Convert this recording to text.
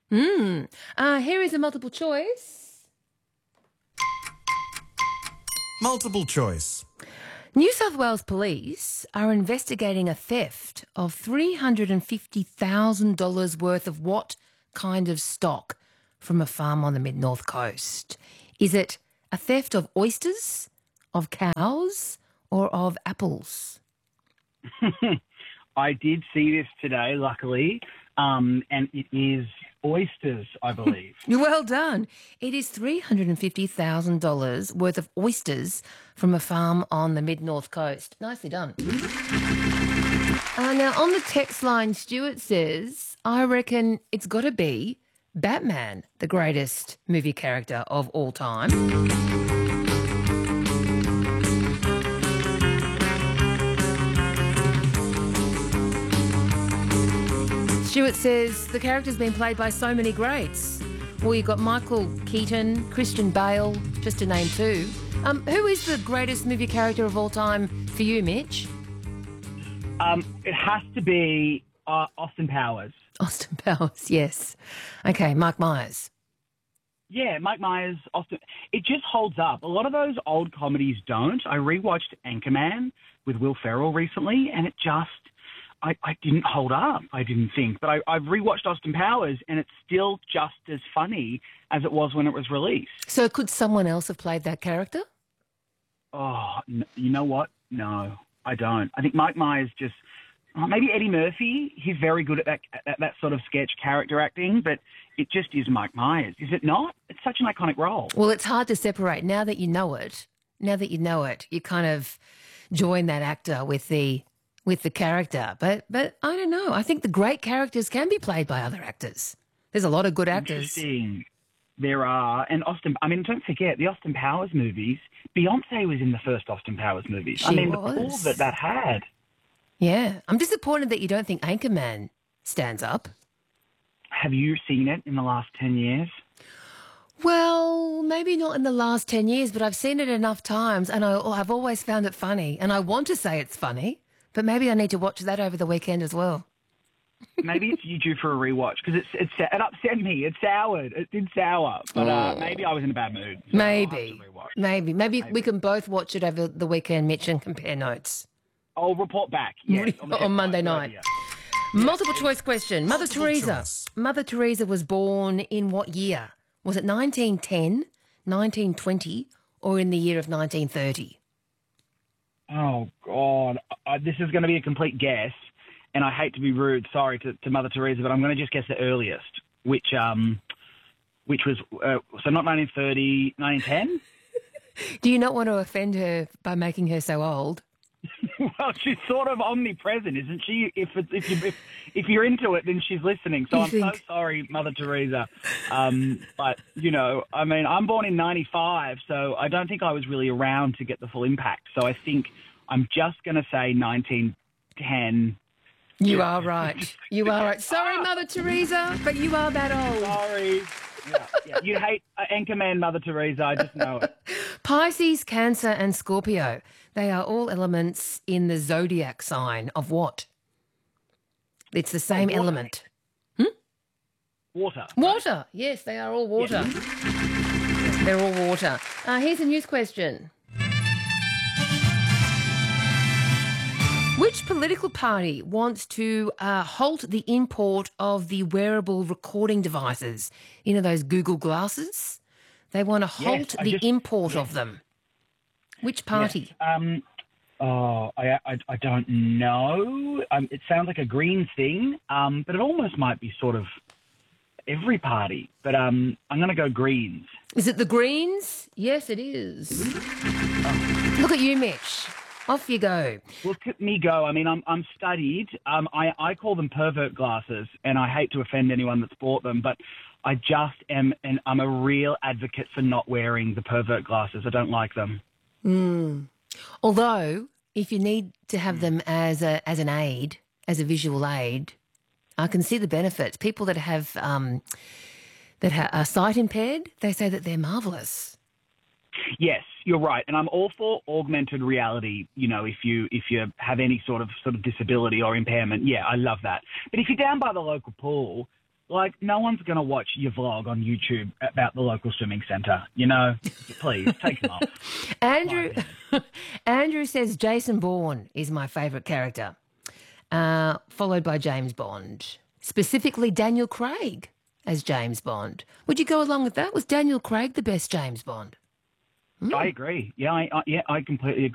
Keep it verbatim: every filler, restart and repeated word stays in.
Hmm. Uh, here is a multiple choice. Multiple choice. New South Wales Police are investigating a theft of three hundred fifty thousand dollars worth of what kind of stock from a farm on the mid-north coast? Is it a theft of oysters, of cows, or of apples? I did see this today, luckily, um, and it is oysters, I believe. Well done. It is three hundred fifty thousand dollars worth of oysters from a farm on the mid-north coast. Nicely done. Uh, now, on the text line, Stuart says, I reckon it's got to be Batman, the greatest movie character of all time. Stuart says the character's been played by so many greats. Well, you've got Michael Keaton, Christian Bale, just to name two. Um, who is the greatest movie character of all time for you, Mitch? Um, it has to be uh, Austin Powers. Austin Powers, yes. Okay, Mike Myers. Yeah, Mike Myers, Austin. It just holds up. A lot of those old comedies don't. I rewatched Anchorman with Will Ferrell recently, and it just... I, I didn't hold up, I didn't think. But I, I've rewatched Austin Powers, and it's still just as funny as it was when it was released. So could someone else have played that character? Oh, n- you know what? No, I don't. I think Mike Myers just... Uh, maybe Eddie Murphy. He's very good at that, at that sort of sketch character acting, but it just is Mike Myers. Is it not? It's such an iconic role. Well, it's hard to separate. Now that you know it, now that you know it, you kind of join that actor with the... with the character. But but I don't know. I think the great characters can be played by other actors. There's a lot of good actors. Interesting. There are. And Austin, I mean, don't forget, the Austin Powers movies, Beyonce was in the first Austin Powers movies. She I mean, was. the pull that that had. Yeah. I'm disappointed that you don't think Anchorman stands up. Have you seen it in the last ten years? Well, maybe not in the last ten years, but I've seen it enough times and I, I've always found it funny. And I want to say it's funny. But maybe I need to watch that over the weekend as well. Maybe it's you due for a rewatch because it's, it's it upset me. It soured. It did sour. But uh, maybe I was in a bad mood. So maybe. maybe. Maybe. Maybe We can both watch it over the weekend, Mitch, and compare notes. I'll report back. Yes, on, on Monday night. Yeah. Multiple choice question. Mother Multiple Teresa. choice. Mother Teresa was born in what year? Was it nineteen ten, nineteen twenty, or in the year of nineteen thirty? Oh, God. I, this is going to be a complete guess, and I hate to be rude, sorry, to, to Mother Teresa, but I'm going to just guess the earliest, which um, which was, uh, so not nineteen thirty, nineteen ten? Do you not want to offend her by making her so old? Well, she's sort of omnipresent, isn't she? If it's, if, you, if if you're into it, then she's listening. So You I'm think- so sorry, Mother Teresa. Um, but, you know, I mean, I'm born in ninety-five, so I don't think I was really around to get the full impact. So I think I'm just going to say nineteen ten. You are right. You are right. Sorry, Mother Teresa, but you are that old. Sorry. Yeah, yeah. You hate uh, Anchorman, Mother Teresa. I just know it. Pisces, Cancer, and Scorpio. They are all elements in the zodiac sign of what? It's the same water. element. Water. Water. Yes, they are all water. They're all water. Uh, here's a news question. Which political party wants to uh, halt the import of the wearable recording devices? You know, those Google glasses? They want to Yes, halt I the just- import of them. Which party? Um, oh, I, I, I don't know. Um, it sounds like a green thing, um, but it almost might be sort of every party. But um, I'm going to go Greens. Is it the Greens? Yes, it is. Look at you, Mitch. Off you go. Look at me go. I mean, I'm I'm studied. Um, I, I call them pervert glasses, and I hate to offend anyone that's bought them, but I just am, and I'm a real advocate for not wearing the pervert glasses. I don't like them. Mm. Although, if you need to have them as a as an aid, as a visual aid, I can see the benefits. People that have um, that ha- are sight impaired, they say that they're marvellous. Yes, you're right, and I'm all for augmented reality. You know, if you if you have any sort of sort of disability or impairment, yeah, I love that. But if you're down by the local pool, Like, no one's going to watch your vlog on YouTube about the local swimming centre. You know, please, take them off. Andrew, Andrew says Jason Bourne is my favourite character, uh, followed by James Bond, specifically Daniel Craig as James Bond. Would you go along with that? Was Daniel Craig the best James Bond? I agree. Yeah, I, I, yeah, I completely agree.